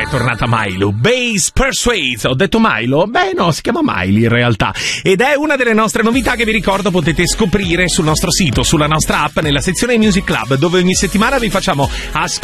è tornata Milo, Bass Persuades. Ho detto Milo? Beh no, si chiama Miley in realtà. Ed è una delle nostre novità che vi ricordo potete scoprire sul nostro sito, sulla nostra app, nella sezione Music Club, dove ogni settimana vi facciamo ascoltare